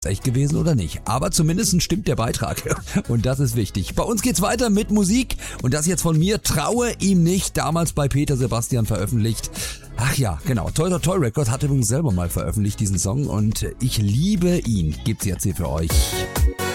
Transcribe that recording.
echt gewesen oder nicht. Aber zumindest stimmt der Beitrag und das ist wichtig. Bei uns geht's weiter mit Musik und das jetzt von mir, Traue ihm nicht, damals bei Peter Sebastian veröffentlicht. Ach ja, genau, Toi Toi Toi Records hat übrigens selber mal veröffentlicht diesen Song und ich liebe ihn. Gibt's jetzt hier für euch.